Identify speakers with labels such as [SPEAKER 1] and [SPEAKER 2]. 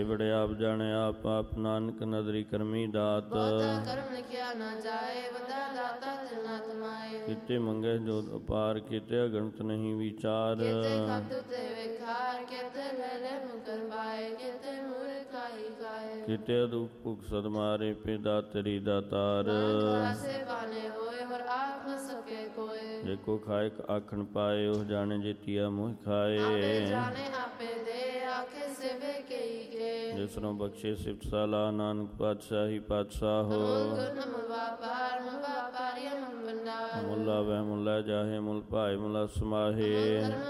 [SPEAKER 1] ਬੜੇ ਆਪ ਜਾਣੇ ਆਪ ਆਪ ਨਾਨਕ ਨਦਰੀ ਕਰਮੀ ਦਾਤ।
[SPEAKER 2] ਬਹੁਤਾ ਕਰਮ ਲਿਖਿਆ ਨਾ ਜਾਏ, ਵੱਡਾ ਦਾਤਾ ਤਿਲ ਨਾ ਤਮਾਏ।
[SPEAKER 1] ਕਿਤੇ ਮੰਗੇ ਜੋਤ ਅਪਾਰ, ਕਿਤੇ ਅਗਣਤ ਨਹੀਂ ਵਿਚਾਰ।
[SPEAKER 2] ਕਿਤੇ ਖਾਤੂ ਤੇ ਵੇਖਾਰ, ਕਿਤੇ ਲੈ ਲੈ ਮੁਕਰ ਪਾਏ, ਕਿਤੇ ਮੂਰਖ ਖਾਈ ਖਾਏ।
[SPEAKER 1] ਕਿਤੇ ਦੁਖ ਭੁਖ ਸਦ ਮਾਰੇ, ਪੇ ਦਾਤਰੀ ਦਾਤਾਰ।
[SPEAKER 2] ਨਾਨਕ ਬਾਣੇ ਹੋਏ, ਹੋਰ ਆਪ ਨ ਸਕੇ ਕੋਏ।
[SPEAKER 1] ਜੇ ਕੋ ਖਾਏ ਆਖਣ ਪਾਏ, ਉਹ ਜਾਣੇ ਜੇਤੀਆ ਮੋਹ ਖਾਏ।
[SPEAKER 2] ਆਪੇ ਜਾਣੇ ਆਪੇ ਦੇ, ਆਖੇ ਸਿਵੇ ਕਈ ਕੇ।
[SPEAKER 1] ਜਿਸ ਨੂੰ ਬਖਸ਼ੇ ਸਿਫਤ ਸਾਲਾ, ਨਾਨਕ ਪਾਤਸ਼ਾਹੀ ਪਾਤਸ਼ਾਹੋ।
[SPEAKER 2] ਗੁਣ ਅਮੁਲ ਵਾਪਾਰ, ਮੁਲ ਵਾਪਾਰੀ ਅਮੁਲ ਭੰਡਾਰ।
[SPEAKER 1] ਮੁੱਲਾ ਵਹਿ ਮੁੱਲਾ ਜਾਹੇ, ਮੁੱਲ ਭਾਏ ਮੁੱਲਾ ਸਮਾਹੇ।